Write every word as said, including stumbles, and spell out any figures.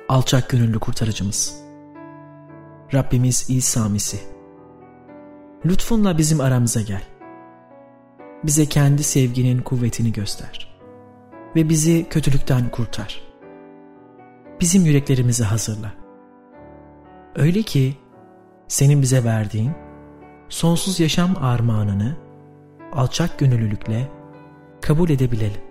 alçak gönüllü kurtarıcımız. Rabbimiz İsa Mesih, lütfunla bizim aramıza gel. Bize kendi sevginin kuvvetini göster ve bizi kötülükten kurtar. Bizim yüreklerimizi hazırla. Öyle ki senin bize verdiğin sonsuz yaşam armağanını alçak gönüllülükle kabul edebilelim.